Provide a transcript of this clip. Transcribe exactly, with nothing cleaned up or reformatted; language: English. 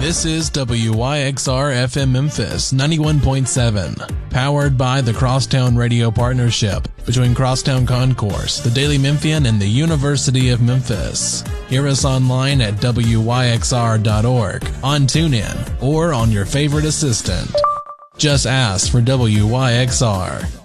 This is W Y X R F M Memphis ninety-one point seven, powered by the Crosstown Radio Partnership between Crosstown Concourse, the Daily Memphian, and the University of Memphis. Hear us online at W Y X R dot org, on TuneIn, or on your favorite assistant. Just ask for W Y X R.